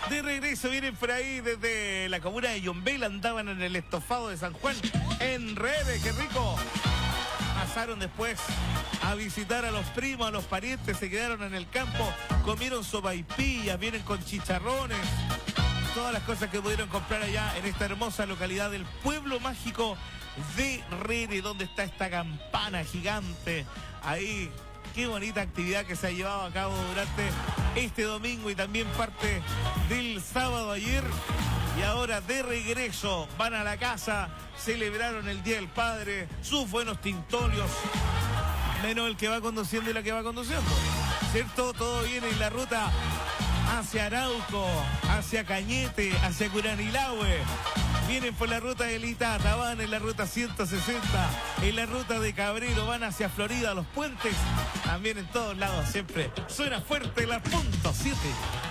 De regreso vienen por ahí desde la comuna de Yombel, andaban en el estofado de San Juan, en Rebe, qué rico. Pasaron después a visitar a los primos, a los parientes, se quedaron en el campo, comieron sopaipillas, vienen con chicharrones, todas las cosas que pudieron comprar allá en esta hermosa localidad del pueblo mágico de Rere, donde está esta campana gigante. Ahí, qué bonita actividad que se ha llevado a cabo durante este domingo y también parte del sábado ayer. Y ahora de regreso van a la casa, celebraron el Día del Padre, sus buenos tintolios, menos el que va conduciendo y la que va conduciendo, ¿cierto? Todo viene en la ruta hacia Arauco, hacia Cañete, hacia Curanilahue. Vienen por la ruta de Litata, van en la ruta 160, en la ruta de Cabrero, van hacia Florida, Los Puentes, también en todos lados siempre. Suena fuerte la .7.